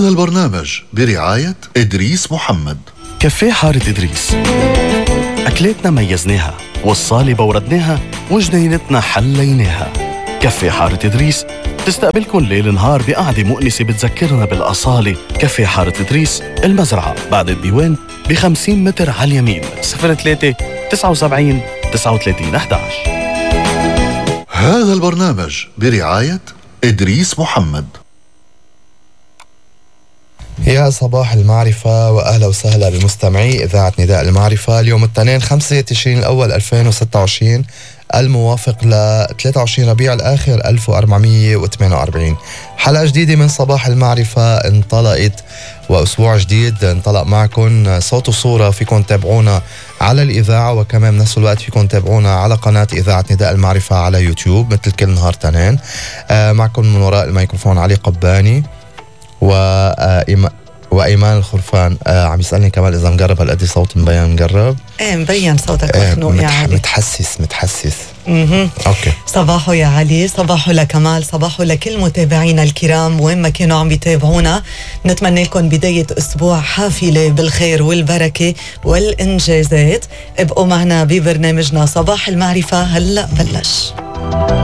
هذا البرنامج برعاية إدريس محمد. كافيه حارة إدريس، أكلاتنا ميزناها والصالة بوردناها وجنينتنا حليناها. كافيه حارة إدريس تستقبلكن ليل نهار بقعدة مؤنسة بتذكرنا بالأصالة. كافيه حارة إدريس، المزرعة بعد الديوان ب50 متر على اليمين. 03 79 39 11. هذا البرنامج برعاية إدريس محمد. يا صباح المعرفة وأهلا وسهلا بمستمعي إذاعة نداء المعرفة. اليوم الاثنين 5 تشرين الأول 2026 الموافق ل 23 ربيع الآخر 1448. حلقة جديدة من صباح المعرفة انطلقت، وأسبوع جديد انطلق معكم صوت وصورة. فيكم تابعونا على الإذاعة، وكمان بنفس الوقت فيكم تابعونا على قناة إذاعة نداء المعرفة على يوتيوب مثل كل نهار تنين. معكم من وراء الميكروفون علي قباني وإيمان الخرفان. عم يسألني كمان إذا مقرب هالقد صوت مبين مقرب. ايه مبين صوتك مخنوق يا علي. متحسس. اوكي. صباحو يا علي، صباحو لكمال، صباحو لكل متابعينا الكرام وين ما كانوا عم بيتابعونا. نتمنى لكم بداية أسبوع حافلة بالخير والبركة والإنجازات. ابقوا معنا ببرنامجنا صباح المعرفة، هلأ بلش.